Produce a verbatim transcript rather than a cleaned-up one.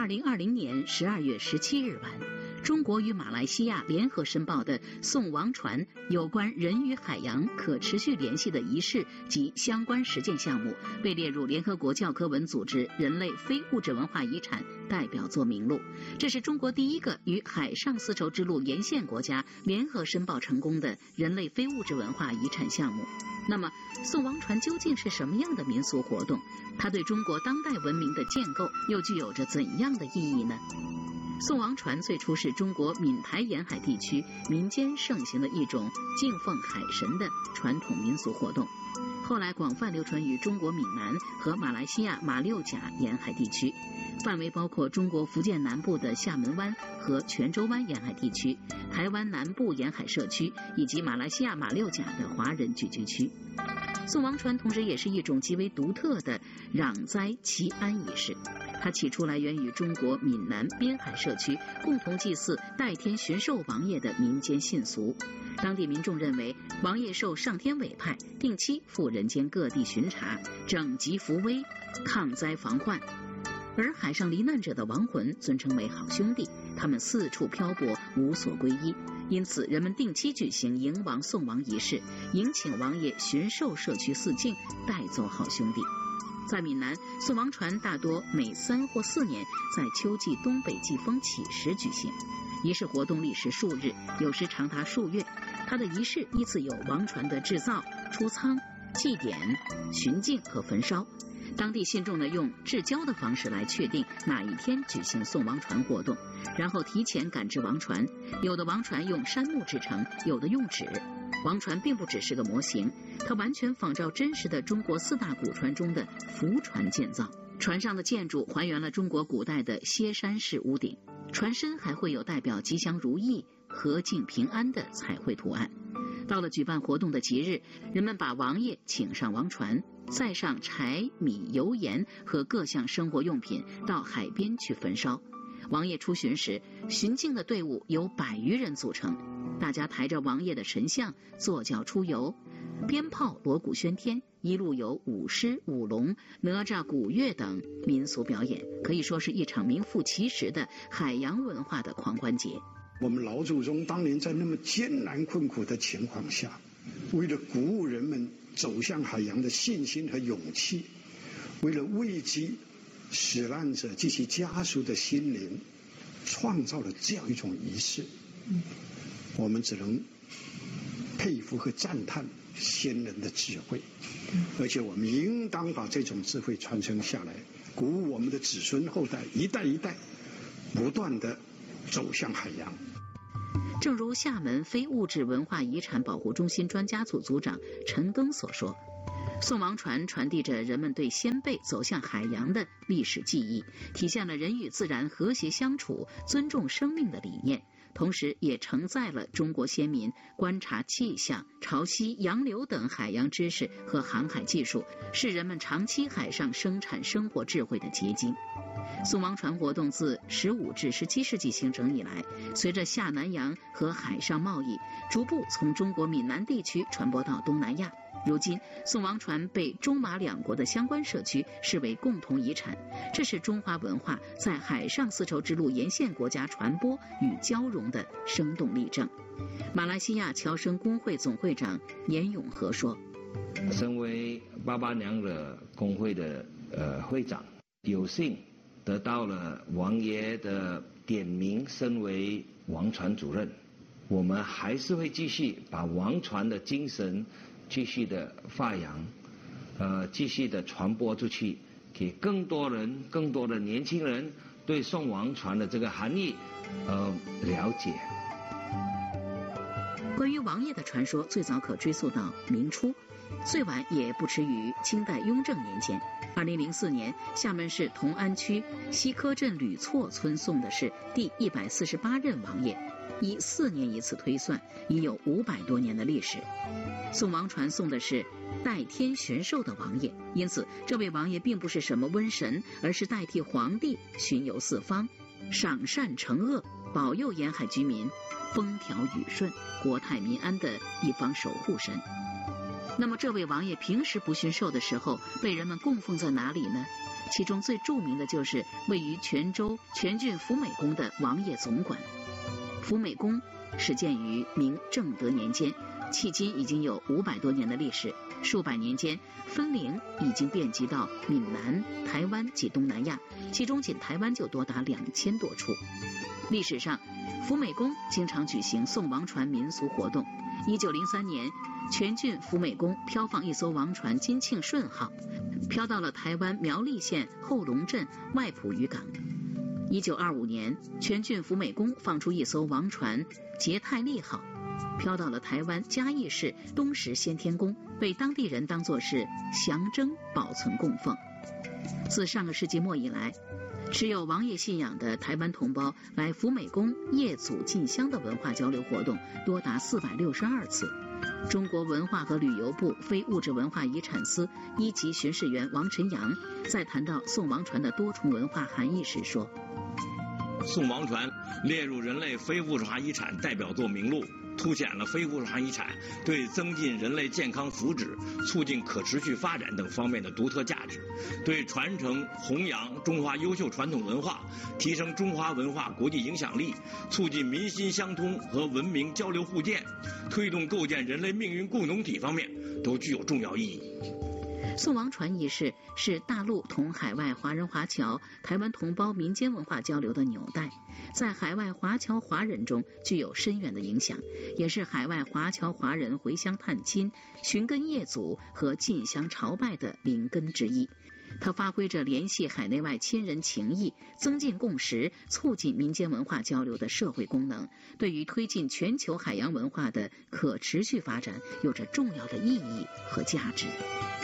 零二零年十二月十七日晚，中国与马来西亚联合申报的送王船有关人与海洋可持续联系的仪式及相关实践项目，被列入联合国教科文组织人类非物质文化遗产代表作名录。这是中国第一个与海上丝绸之路沿线国家联合申报成功的人类非物质文化遗产项目。那么，送王船究竟是什么样的民俗活动？它对中国当代文明的建构又具有着怎样的意义呢？送王船最初是中国闽台沿海地区民间盛行的一种敬奉海神的传统民俗活动，后来广泛流传于中国闽南和马来西亚马六甲沿海地区，范围包括中国福建南部的厦门湾和泉州湾沿海地区、台湾南部沿海社区以及马来西亚马六甲的华人聚居区。送王船同时也是一种极为独特的攘灾祈安仪式，它起初来源于中国闽南边海社区共同祭祀代天巡狩王爷的民间信俗。当地民众认为，王爷受上天委派，定期赴人间各地巡查，整疾扶危，抗灾防患。而海上罹难者的亡魂尊称为好兄弟，他们四处漂泊，无所归依，因此人们定期举行迎王送王仪式，迎请王爷巡狩社区四境，带走好兄弟。在闽南，送王船大多每三或四年在秋季东北季风起时举行，仪式活动历时数日，有时长达数月。它的仪式依次有王船的制造、出舱、祭典、巡境和焚烧。当地信众呢用制交的方式来确定哪一天举行送王船活动，然后提前赶制王船，有的王船用杉木制成，有的用纸。王船并不只是个模型，它完全仿照真实的中国四大古船中的浮船建造，船上的建筑还原了中国古代的歇山式屋顶，船身还会有代表吉祥如意、和敬平安的彩绘图案。到了举办活动的节日，人们把王爷请上王船，载上柴米油盐和各项生活用品到海边去焚烧。王爷出巡时，巡境的队伍由百余人组成，大家抬着王爷的神像坐轿出游，鞭炮锣鼓喧天，一路有舞狮、舞龙、哪吒鼓乐等民俗表演，可以说是一场名副其实的海洋文化的狂欢节。 我们老祖宗当年在那么艰难困苦的情况下，为了鼓舞人们走向海洋的信心和勇气，为了慰藉死难者及其家属的心灵，创造了这样一种仪式。我们只能佩服和赞叹先人的智慧，而且我们应当把这种智慧传承下来，鼓舞我们的子孙后代一代一代不断地走向海洋。 正如厦门非物质文化遗产保护中心专家组组长陈庚所说，送王船传递着人们对先辈走向海洋的历史记忆，体现了人与自然和谐相处、尊重生命的理念，同时也承载了中国先民观察气象、潮汐、洋流等海洋知识和航海技术，是人们长期海上生产生活智慧的结晶。送王船活动自十五至十七世纪形成以来，随着下南洋和海上贸易，逐步从中国闽南地区传播到东南亚。如今，送王船被中马两国的相关社区视为共同遗产，这是中华文化在海上丝绸之路沿线国家传播与交融的生动例证。马来西亚侨生工会总会长严永和说：“ 身为八八娘惹工会的呃会长，有幸得到了王爷的点名，身为王船主任，我们还是会继续把王船的精神继续的发扬，呃，继续的传播出去，给更多人、更多的年轻人对送王船的这个含义，呃，了解。” 关于王爷的传说，最早可追溯到明初，最晚也不迟于清代雍正年间。二零零四年，厦门市同安区西科镇吕措村送的是第一百四十八任王爷，以四年一次推算，已有五百多年的历史。送王船送的是代天巡狩的王爷，因此这位王爷并不是什么瘟神，而是代替皇帝巡游四方，赏善惩恶，保佑沿海居民风调雨顺、国泰民安的一方守护神。 那么这位王爷平时不驯兽的时候，被人们供奉在哪里呢？其中最著名的就是位于泉州全郡福美宫的王爷总管。福美宫始建于明正德年间，迄今已经有五百多年的历史，数百年间分灵已经遍及到闽南、台湾及东南亚，其中仅台湾就多达两千多处。历史上，福美宫经常举行送王船民俗活动。一九零三年，全郡福美宫飘放一艘王船金庆顺号，飘到了台湾苗栗县后龙镇外埔渔港。一九二五年，全郡福美宫放出一艘王船捷泰利号，飘到了台湾嘉义市东石先天宫，被当地人当作是象征保存供奉。自上个世纪末以来，持有王爷信仰的台湾同胞来福美宫谒祖进香的文化交流活动多达四百六十二次。中国文化和旅游部非物质文化遗产司一级巡视员王晨阳在谈到送王船的多重文化含义时说， 送王船列入人类非物质文化遗产代表作名录，凸显了非物质文化遗产对增进人类健康福祉、促进可持续发展等方面的独特价值，对传承弘扬中华优秀传统文化、提升中华文化国际影响力、促进民心相通和文明交流互鉴、推动构建人类命运共同体方面都具有重要意义。 送王船仪式是大陆同海外华人华侨、台湾同胞民间文化交流的纽带，在海外华侨华人中具有深远的影响，也是海外华侨华人回乡探亲、寻根谒祖和进香朝拜的灵根之一。它发挥着联系海内外亲人情谊、增进共识、促进民间文化交流的社会功能，对于推进全球海洋文化的可持续发展有着重要的意义和价值。